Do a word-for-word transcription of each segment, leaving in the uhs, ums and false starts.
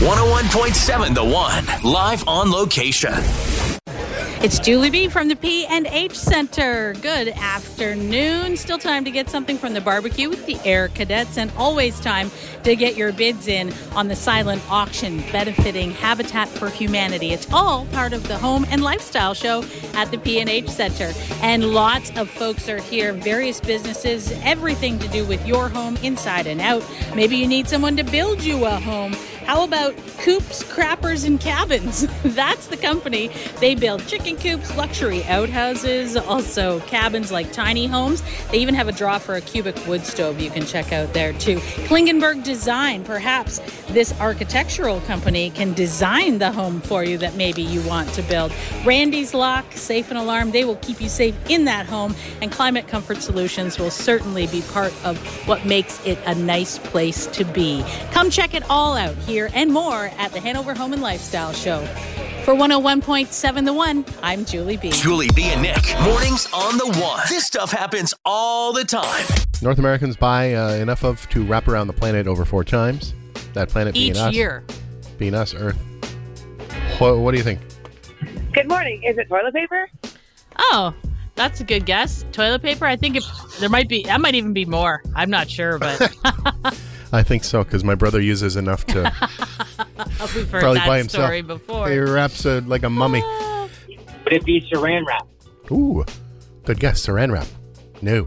one oh one point seven The One, live on location. It's Julie B. from the P and H Center. Good afternoon. Still time to get something from the barbecue with the Air Cadets, and always time to get your bids in on the silent auction benefiting Habitat for Humanity. It's all part of the home and lifestyle show at the P and H Center. And lots of folks are here, various businesses, everything to do with your home inside and out. Maybe you need someone to build you a home. How about Coops, Crappers, and Cabins? That's the company. They build chicken coops, luxury outhouses, also cabins like tiny homes. They even have a draw for a cubic wood stove you can check out there too. Klingenberg Design. Perhaps this architectural company can design the home for you that maybe you want to build. Randy's Lock, Safe and Alarm. They will keep you safe in that home. And Climate Comfort Solutions will certainly be part of what makes it a nice place to be. Come check it all out here and more at the Hanover Home and Lifestyle Show. For one oh one point seven The One, I'm Julie B. Julie B. and Nick, mornings on The One. This stuff happens all the time. North Americans buy uh, enough of to wrap around the planet over four times. That planet being Each us. year. Being us, Earth. What, what do you think? Good morning. Is it toilet paper? Oh, that's a good guess. Toilet paper? I think it, there might be, that might even be more. I'm not sure, but... I think so, because my brother uses enough to We've heard probably that by himself. story before. He wraps uh, like a mummy. Ah. Would it be saran wrap? Ooh, good guess. Saran wrap. No.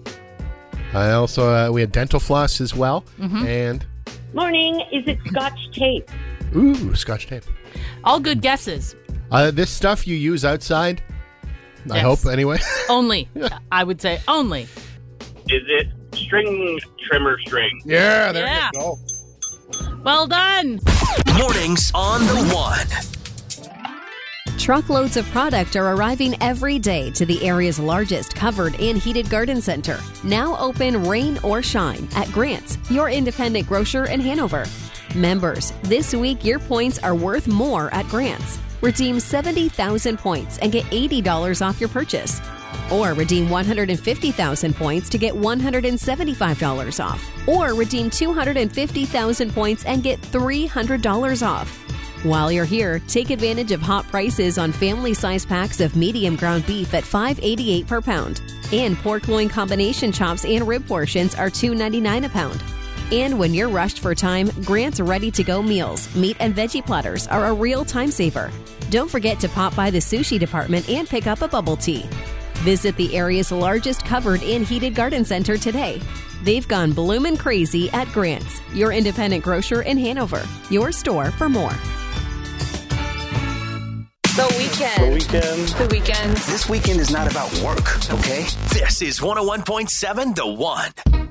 I also, uh, we had dental floss as well. Mm-hmm. And, Morning. Is it Scotch tape? ooh, Scotch tape. All good guesses. Uh, this stuff you use outside, I Yes. hope, anyway. Only. I would say only. Is it string trimmer string? Yeah, there Yeah. you go. Well done. Mornings on The One. Truckloads of product are arriving every day to the area's largest covered and heated garden center. Now open rain or shine at Grant's, your independent grocer in Hanover. Members, this week your points are worth more at Grant's. Redeem seventy thousand points and get eighty dollars off your purchase. Or redeem one hundred fifty thousand points to get one hundred seventy-five dollars off. Or redeem two hundred fifty thousand points and get three hundred dollars off. While you're here, take advantage of hot prices on family-size packs of medium ground beef at five dollars and eighty-eight cents per pound. And pork loin combination chops and rib portions are two dollars and ninety-nine cents a pound. And when you're rushed for time, Grant's ready-to-go meals, meat and veggie platters are a real time saver. Don't forget to pop by the sushi department and pick up a bubble tea. Visit the area's largest covered and heated garden center today. They've gone bloomin' crazy at Grant's, your independent grocer in Hanover. Your store for more. The weekend. The weekend. The weekend. This weekend is not about work, okay? This is one oh one point seven The One.